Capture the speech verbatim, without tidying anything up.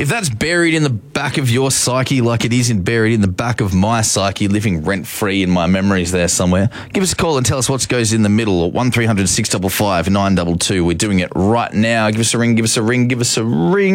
If that's buried in the back of your psyche like it is in buried in the back of my psyche, living rent-free in my memories there somewhere, give us a call and tell us what goes in the middle at one three hundred six five five nine two two. We're doing it right now. Give us a ring, give us a ring, give us a ring.